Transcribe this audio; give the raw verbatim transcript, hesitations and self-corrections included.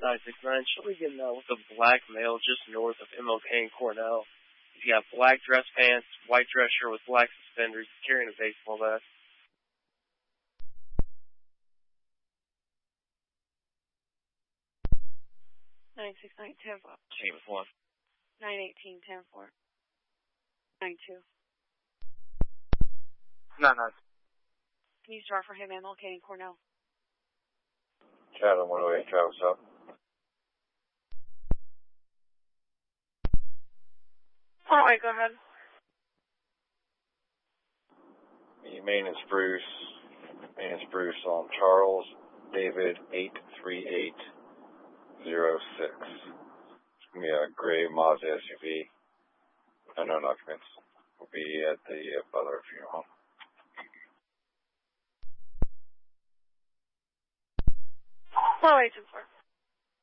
nine six nine. She'll be getting out with a black male just north of M L K and Cornell. He's got black dress pants, white dress shirt with black suspenders, carrying a baseball bat. nine six nine, ten four. Team one. nine eighteen, ten four. nine two. nine nine. Can you start for him, M L K and Cornell? Chatham one oh eight, Travis up. All right, go ahead. Maintenance Bruce. Maintenance Bruce on Charles David eight three eight zero six. It's going to be a gray Mazda S U V. Unknown occupants will be at the uh, Butler funeral home. All right, ten four.